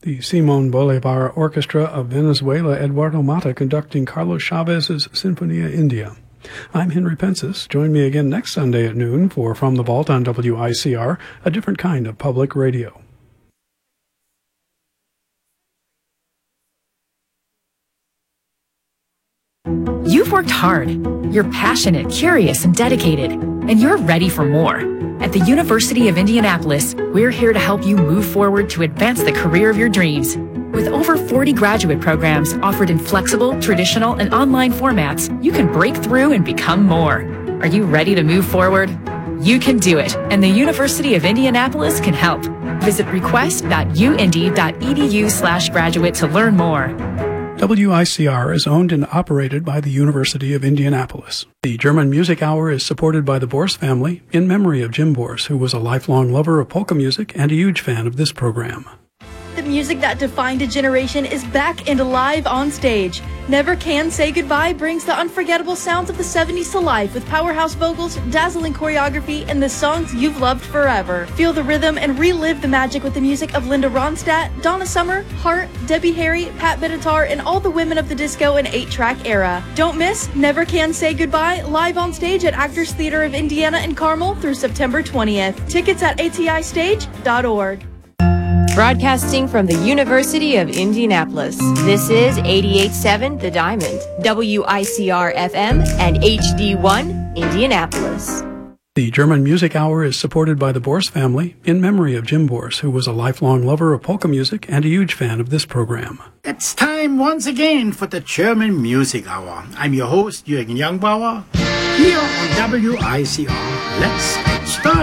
The Simon Bolivar Orchestra of Venezuela, Eduardo Mata conducting Carlos Chavez's Sinfonia India. I'm Henry Pensis. Join me again next Sunday at noon for From the Vault on WICR, a different kind of public radio. You've worked hard. You're passionate, curious, and dedicated, and you're ready for more. At the University of Indianapolis, we're here to help you move forward to advance the career of your dreams. With over 40 graduate programs offered in flexible, traditional, and online formats, you can break through and become more. Are you ready to move forward? You can do it, and the University of Indianapolis can help. Visit request.uindy.edu/graduate to learn more. WICR is owned and operated by the University of Indianapolis. The German Music Hour is supported by the Bors family in memory of Jim Bors, who was a lifelong lover of polka music and a huge fan of this program. The music that defined a generation is back and alive on stage. Never Can Say Goodbye brings the unforgettable sounds of the 70s to life with powerhouse vocals, dazzling choreography, and the songs you've loved forever. Feel the rhythm and relive the magic with the music of Linda Ronstadt, Donna Summer, Hart, Debbie Harry, Pat Benatar, and all the women of the disco and 8-track era. Don't miss Never Can Say Goodbye live on stage at Actors Theater of Indiana in Carmel through September 20th. Tickets at atistage.org. Broadcasting from the University of Indianapolis, this is 88.7 The Diamond, WICR-FM, and HD1 Indianapolis. The German Music Hour is supported by the Bors family in memory of Jim Bors, who was a lifelong lover of polka music and a huge fan of this program. It's time once again for the German Music Hour. I'm your host, Jürgen Jungbauer, here on WICR. Let's get started.